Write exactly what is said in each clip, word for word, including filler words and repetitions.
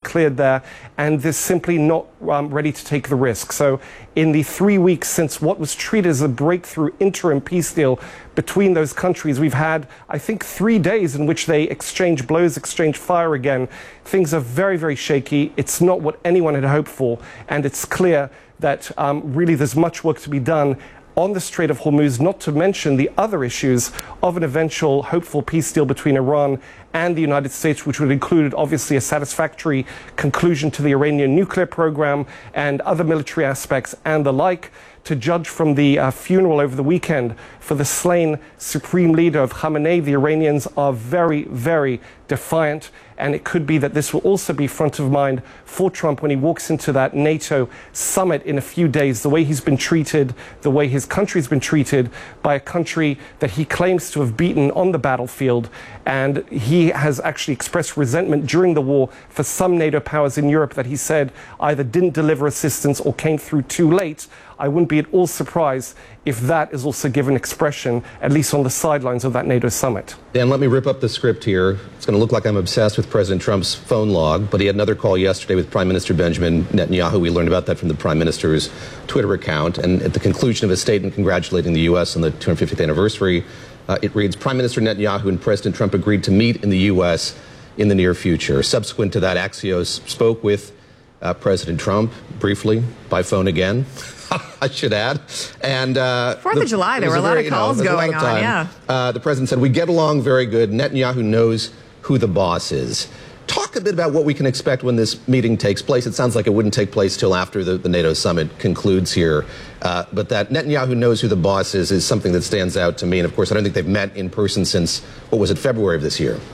cleared there, and they're simply not um, ready to take the risk. So in the three weeks since what was treated as a breakthrough interim peace deal between those countries, we've had, I think, three days in which they exchange blows, exchange fire again. Things are very, very shaky. It's not what anyone had hoped for, and it's clear that um, really there's much work to be done on the Strait of Hormuz, not to mention the other issues of an eventual hopeful peace deal between Iran and the United States, which would include obviously a satisfactory conclusion to the Iranian nuclear program and other military aspects and the like. To judge from the uh, funeral over the weekend for the slain supreme leader of Khamenei, the Iranians are very, very defiant. And it could be that this will also be front of mind for Trump when he walks into that NATO summit in a few days. The way he's been treated, the way his country's been treated by a country that he claims to have beaten on the battlefield. And he has actually expressed resentment during the war for some NATO powers in Europe that he said either didn't deliver assistance or came through too late. I wouldn't be at all surprised if that is also given expression, at least on the sidelines of that NATO summit. Dan, let me rip up the script here. It's going to look like I'm obsessed with President Trump's phone log, but he had another call yesterday with Prime Minister Benjamin Netanyahu. We learned about that from the Prime Minister's Twitter account. And at the conclusion of his statement congratulating the U S on the two hundred fiftieth anniversary, uh, it reads, Prime Minister Netanyahu and President Trump agreed to meet in the U S in the near future. Subsequent to that, Axios spoke with uh, President Trump briefly by phone again. I should add. And uh, Fourth of July, there were a lot of calls going on. Yeah. Uh, the president said, we get along very good. Netanyahu knows who the boss is. Talk a bit about what we can expect when this meeting takes place. It sounds like it wouldn't take place till after the, the NATO summit concludes here. Uh, but that Netanyahu knows who the boss is is something that stands out to me. And of course, I don't think they've met in person since, what was it, February of this year?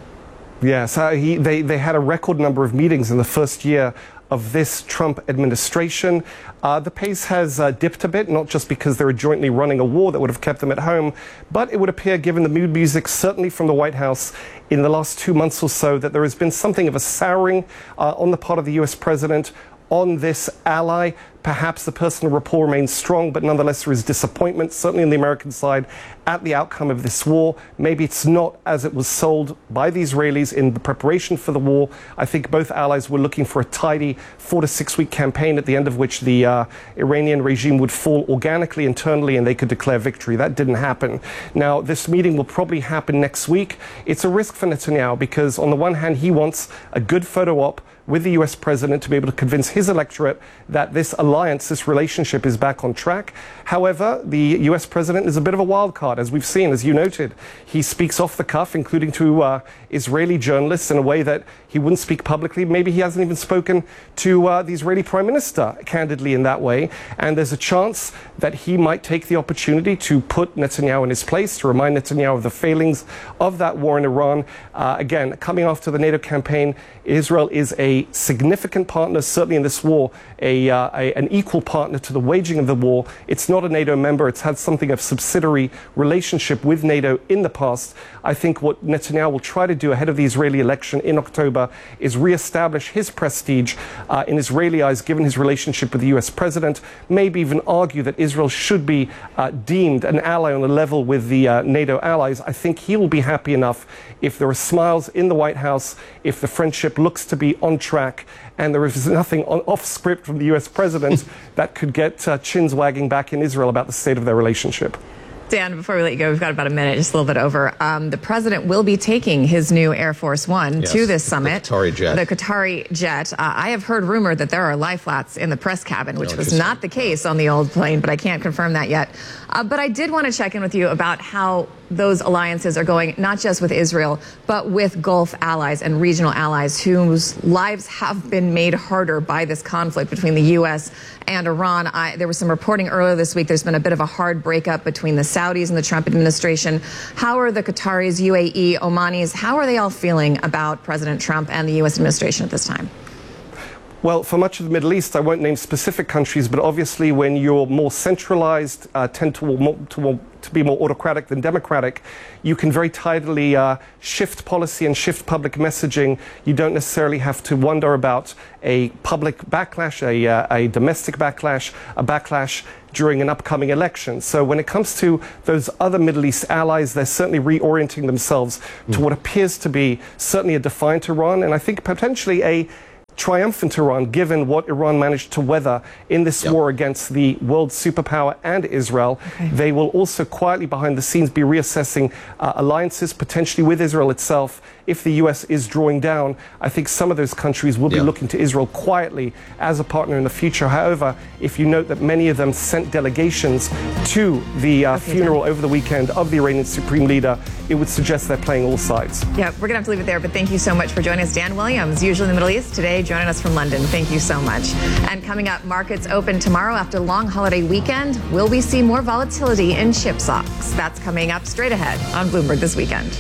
Yes, uh, he, they, they had a record number of meetings in the first year of this Trump administration. Uh, the pace has uh, dipped a bit, not just because they were jointly running a war that would have kept them at home, but it would appear, given the mood music, certainly from the White House in the last two months or so, that there has been something of a souring uh, on the part of the U S president on this ally. Perhaps the personal rapport remains strong, but nonetheless there is disappointment, certainly on the American side, at the outcome of this war. Maybe it's not as it was sold by the Israelis in the preparation for the war. I think both allies were looking for a tidy four to six week campaign at the end of which the uh, Iranian regime would fall organically internally and they could declare victory. That didn't happen. Now, this meeting will probably happen next week. It's a risk for Netanyahu because on the one hand, he wants a good photo op with the U S president to be able to convince his electorate that this alliance, this relationship is back on track. However, the U S president is a bit of a wild card, as we've seen, as you noted. He speaks off the cuff, including to uh, Israeli journalists in a way that he wouldn't speak publicly. Maybe he hasn't even spoken to uh, the Israeli prime minister candidly in that way. And there's a chance that he might take the opportunity to put Netanyahu in his place, to remind Netanyahu of the failings of that war in Iran. Uh, again, coming after the NATO campaign, Israel is a significant partner, certainly in this war, a, uh, a, an equal partner to the waging of the war. It's not a NATO member. It's had something of subsidiary relationship with NATO in the past. I think what Netanyahu will try to do ahead of the Israeli election in October is reestablish his prestige uh, in Israeli eyes, given his relationship with the U S president, maybe even argue that Israel should be uh, deemed an ally on a level with the uh, NATO allies. I think he will be happy enough if there are smiles in the White House, if the friendship looks to be on track, and there is nothing on, off script from the U S president that could get uh, chins wagging back in Israel about the state of their relationship. Dan, before we let you go, we've got about a minute, just a little bit over. Um, the president will be taking his new Air Force One yes, to this summit. The Qatari jet. The Qatari jet. Uh, I have heard rumored that there are lie flats in the press cabin, which was not the case on the old plane, but I can't confirm that yet. Uh, but I did want to check in with you about how those alliances are going, not just with Israel, but with Gulf allies and regional allies whose lives have been made harder by this conflict between the U S and Iran. I, there was some reporting earlier this week. There's been a bit of a hard breakup between the Saudis and the Trump administration. How are the Qataris, U A E, Omanis, how are they all feeling about President Trump and the U S administration at this time? Well, for much of the Middle East, I won't name specific countries, but obviously when you're more centralized, uh, tend to, more, to, more, to be more autocratic than democratic, you can very tidily uh, shift policy and shift public messaging. You don't necessarily have to wonder about a public backlash, a, uh, a domestic backlash, a backlash during an upcoming election. So when it comes to those other Middle East allies, they're certainly reorienting themselves mm. to what appears to be certainly a defiant Iran, and I think potentially a triumphant Iran, given what Iran managed to weather in this yep. war against the world superpower and Israel. Okay. They will also quietly behind the scenes be reassessing uh, alliances, potentially with Israel itself. If the U S is drawing down, I think some of those countries will be yep. looking to Israel quietly as a partner in the future. However, if you note that many of them sent delegations to the uh, okay, funeral Dan. over the weekend of the Iranian Supreme Leader, it would suggest they're playing all sides. Yeah, we're going to have to leave it there, but thank you so much for joining us. Dan Williams, usually in the Middle East, today joining us from London. Thank you so much. And coming up, markets open tomorrow after a long holiday weekend. Will we see more volatility in chip stocks? That's coming up straight ahead on Bloomberg This Weekend.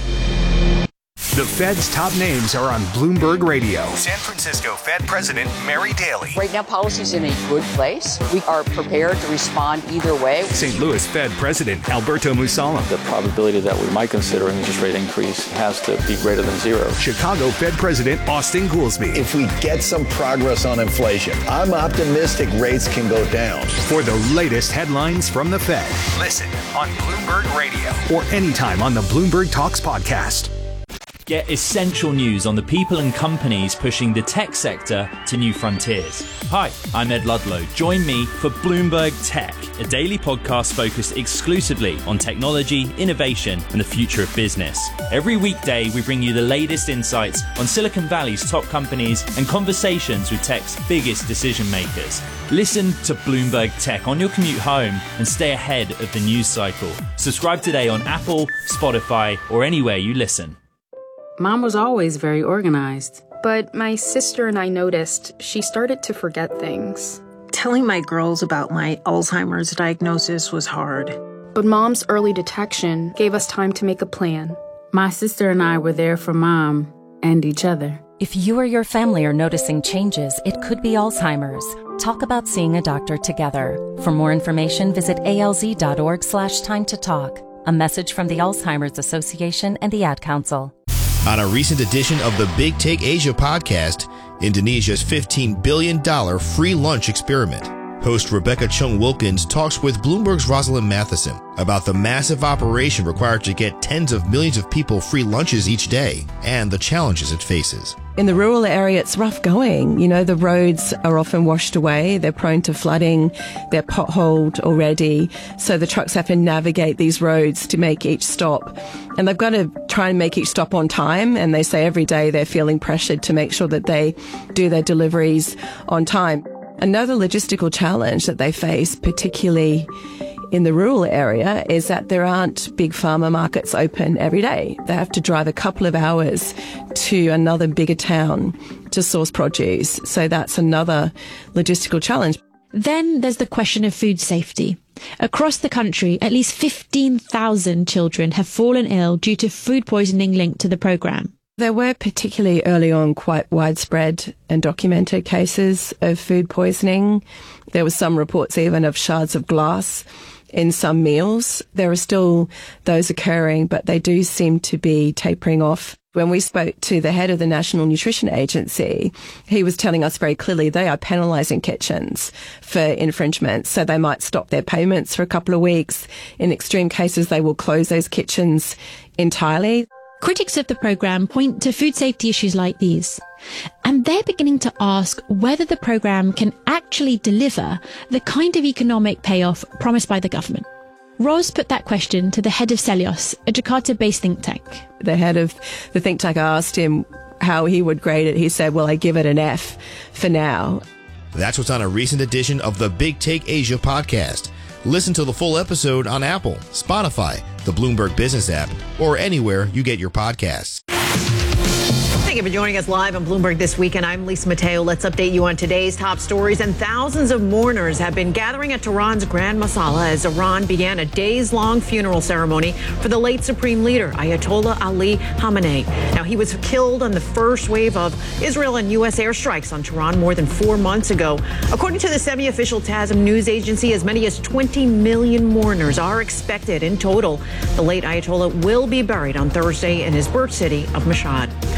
The Fed's top names are on Bloomberg Radio. San Francisco Fed President Mary Daly. Right now, policy's in a good place. We are prepared to respond either way. Saint Louis Fed President Alberto Mussolem. The probability that we might consider an interest rate increase has to be greater than zero. Chicago Fed President Austin Goolsbee. If we get some progress on inflation, I'm optimistic rates can go down. For the latest headlines from the Fed. Listen on Bloomberg Radio. Or anytime on the Bloomberg Talks podcast. Get essential news on the people and companies pushing the tech sector to new frontiers. Hi, I'm Ed Ludlow. Join me for Bloomberg Tech, a daily podcast focused exclusively on technology, innovation, and the future of business. Every weekday, we bring you the latest insights on Silicon Valley's top companies and conversations with tech's biggest decision makers. Listen to Bloomberg Tech on your commute home and stay ahead of the news cycle. Subscribe today on Apple, Spotify, or anywhere you listen. Mom was always very organized. But my sister and I noticed she started to forget things. Telling my girls about my Alzheimer's diagnosis was hard. But Mom's early detection gave us time to make a plan. My sister and I were there for Mom and each other. If you or your family are noticing changes, it could be Alzheimer's. Talk about seeing a doctor together. For more information, visit alz.org slash time to talk. A message from the Alzheimer's Association and the Ad Council. On a recent edition of the Big Take Asia podcast, Indonesia's fifteen billion dollars free lunch experiment. Host Rebecca Chung Wilkins talks with Bloomberg's Rosalind Matheson about the massive operation required to get tens of millions of people free lunches each day and the challenges it faces. In the rural area, it's rough going. You know, the roads are often washed away. They're prone to flooding. They're potholed already. So the trucks have to navigate these roads to make each stop. And they've got to try and make each stop on time. And they say every day they're feeling pressured to make sure that they do their deliveries on time. Another logistical challenge that they face, particularly in the rural area, is that there aren't big farmer markets open every day. They have to drive a couple of hours to another bigger town to source produce. So that's another logistical challenge. Then there's the question of food safety. Across the country, at least fifteen thousand children have fallen ill due to food poisoning linked to the programme. There were particularly early on quite widespread and documented cases of food poisoning. There were some reports even of shards of glass in some meals. There are still those occurring, but they do seem to be tapering off. When we spoke to the head of the National Nutrition Agency, he was telling us very clearly they are penalising kitchens for infringements. So they might stop their payments for a couple of weeks. In extreme cases, they will close those kitchens entirely. Critics of the programme point to food safety issues like these, and they're beginning to ask whether the programme can actually deliver the kind of economic payoff promised by the government. Ros put that question to the head of Celios, a Jakarta-based think tank. The head of the think tank asked him how he would grade it. He said, well, I give it an F for now. That's what's on a recent edition of the Big Take Asia podcast. Listen to the full episode on Apple, Spotify, the Bloomberg Business app, or anywhere you get your podcasts. Thank you for joining us live on Bloomberg This Weekend. I'm Lisa Mateo. Let's update you on today's top stories. And thousands of mourners have been gathering at Tehran's Grand Masala as Iran began a days-long funeral ceremony for the late Supreme Leader, Ayatollah Ali Khamenei. Now, he was killed on the first wave of Israel and U S airstrikes on Tehran more than four months ago. According to the semi-official Tasnim news agency, as many as twenty million mourners are expected in total. The late Ayatollah will be buried on Thursday in his birth city of Mashhad. Venezuela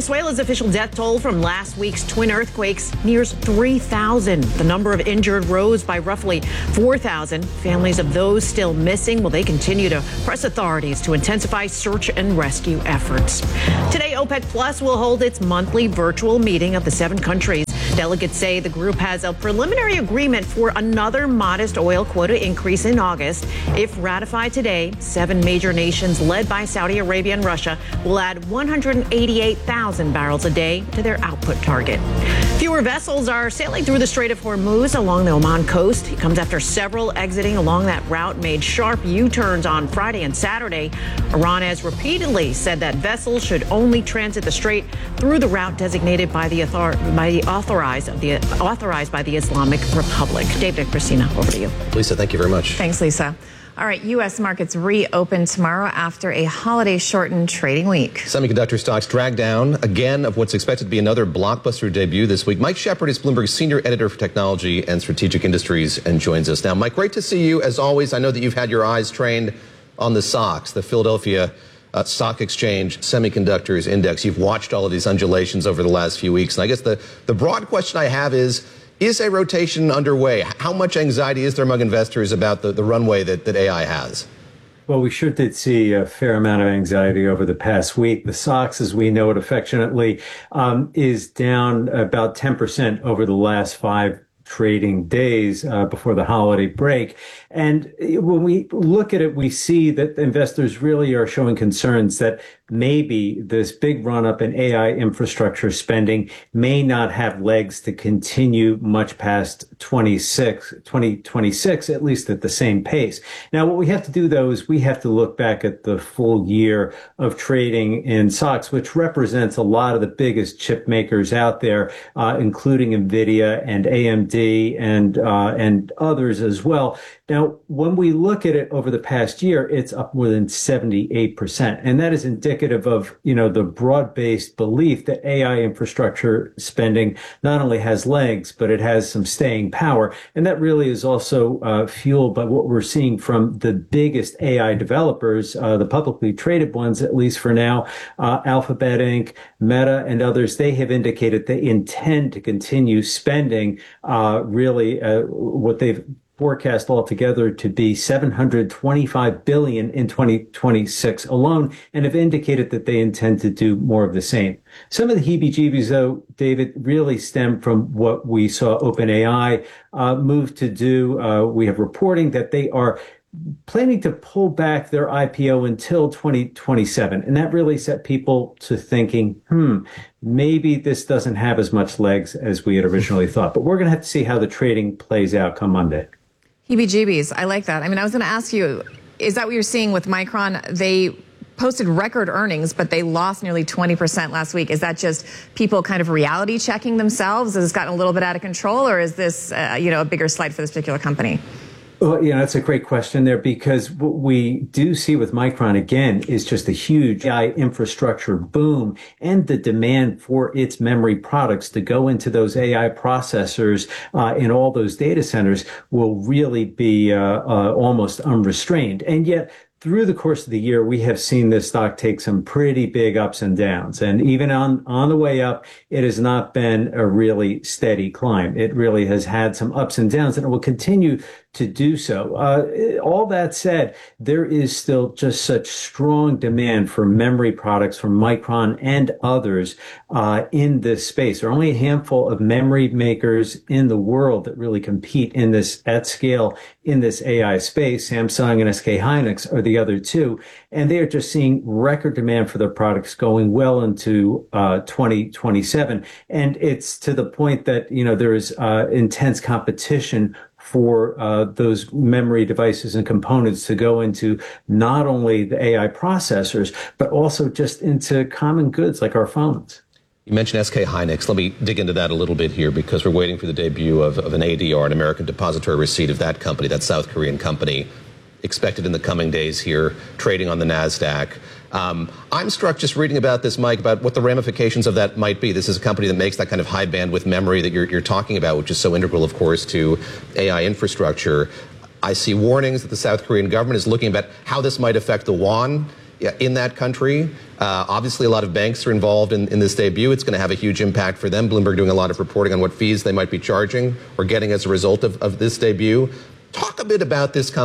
Venezuela's official death toll from last week's twin earthquakes nears three thousand. The number of injured rose by roughly four thousand. Families of those still missing, well, they continue to press authorities to intensify search and rescue efforts. Today, OPEC Plus will hold its monthly virtual meeting of the seven countries. Delegates say the group has a preliminary agreement for another modest oil quota increase in August. If ratified today, seven major nations led by Saudi Arabia and Russia will add one hundred eighty-eight thousand barrels a day to their output target. Fewer vessels are sailing through the Strait of Hormuz along the Oman coast. It comes after several exiting along that route made sharp U-turns on Friday and Saturday. Iran has repeatedly said that vessels should only transit the strait through the route designated by the, author- by the authorized of the authorized by the Islamic Republic. David and Christina, over to you. Lisa, thank you very much. Thanks, Lisa. All right, U S markets reopen tomorrow after a holiday-shortened trading week. Semiconductor stocks drag down again of what's expected to be another blockbuster debut this week. Mike Shepard is Bloomberg's senior editor for technology and strategic industries and joins us now. Mike, great to see you. As always, I know that you've had your eyes trained on the S O X, the Philadelphia uh, Stock Exchange Semiconductors Index. You've watched all of these undulations over the last few weeks. And I guess the, the broad question I have is, Is a rotation underway? How much anxiety is there among investors about the, the runway that, that A I has? Well, we sure did see a fair amount of anxiety over the past week. The S O X, as we know it affectionately, um, is down about ten percent over the last five trading days uh, before the holiday break. And when we look at it, we see that investors really are showing concerns that maybe this big run up in A I infrastructure spending may not have legs to continue much past twenty-six, twenty twenty-six, at least at the same pace. Now, what we have to do, though, is we have to look back at the full year of trading in S O X, which represents a lot of the biggest chip makers out there, uh, including NVIDIA and A M D and, uh, and others as well. Now, when we look at it over the past year, it's up more than seventy-eight percent. And that is indicative of, you know, the broad-based belief that A I infrastructure spending not only has legs, but it has some staying power. And that really is also uh, fueled by what we're seeing from the biggest A I developers, uh, the publicly traded ones, at least for now, uh, Alphabet Incorporated, Meta, and others. They have indicated they intend to continue spending uh, really uh, what they've forecast altogether to be seven hundred twenty-five billion dollars in twenty twenty-six alone, and have indicated that they intend to do more of the same. Some of the heebie-jeebies, though, David, really stem from what we saw OpenAI uh, move to do. Uh, we have reporting that they are planning to pull back their I P O until twenty twenty-seven. And that really set people to thinking, hmm, maybe this doesn't have as much legs as we had originally thought. But we're going to have to see how the trading plays out come Monday. Heebie-jeebies. I like that. I mean, I was going to ask you, is that what you're seeing with Micron? They posted record earnings, but they lost nearly twenty percent last week. Is that just people kind of reality checking themselves? Has it gotten a little bit out of control, or is this, uh, you know, a bigger slide for this particular company? Well, you know, that's a great question there, because what we do see with Micron, again, is just a huge A I infrastructure boom and the demand for its memory products to go into those A I processors uh, in all those data centers will really be uh, uh, almost unrestrained. And yet, through the course of the year, we have seen this stock take some pretty big ups and downs. And even on, on the way up, it has not been a really steady climb. It really has had some ups and downs, and it will continue to do so. Uh, all that said, there is still just such strong demand for memory products from Micron and others uh, in this space. There are only a handful of memory makers in the world that really compete in this at scale in this A I space. Samsung and S K Hynix are the other two, and they are just seeing record demand for their products going well into uh, twenty twenty-seven. And it's to the point that, you know, there is uh, intense competition for uh, those memory devices and components to go into not only the A I processors, but also just into common goods like our phones. You mentioned S K Hynix. Let me dig into that a little bit here, because we're waiting for the debut of, of an A D R, an American Depository Receipt of that company, that South Korean company, expected in the coming days here, trading on the NASDAQ. Um, I'm struck just reading about this, Mike, about what the ramifications of that might be. This is a company that makes that kind of high bandwidth memory that you're, you're talking about, which is so integral, of course, to A I infrastructure. I see warnings that the South Korean government is looking at how this might affect the won in that country. Uh, obviously, a lot of banks are involved in, in this debut. It's going to have a huge impact for them. Bloomberg doing a lot of reporting on what fees they might be charging or getting as a result of, of this debut. Talk a bit about this company.